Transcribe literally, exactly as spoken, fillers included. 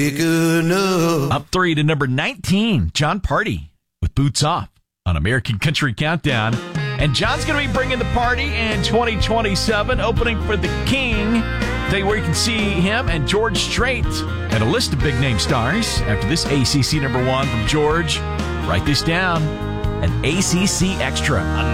Up three to number nineteen, John Party with Boots Off on American Country Countdown. And John's going to be bringing the party in twenty twenty-seven, opening for The King. Tell you where you can see him and George Strait and a list of big-name stars. After this A C C number one from George, write this down, an A C C Extra.